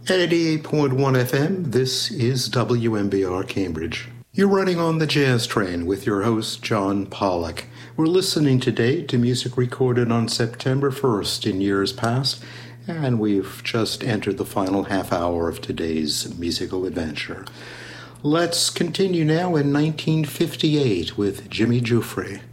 At 88.1 FM, this is WMBR Cambridge. You're running on the Jazz Train with your host, John Pollock. We're listening today to music recorded on September 1st in years past, and we've just entered the final half hour of today's musical adventure. Let's continue now in 1958 with Jimmy Giuffre.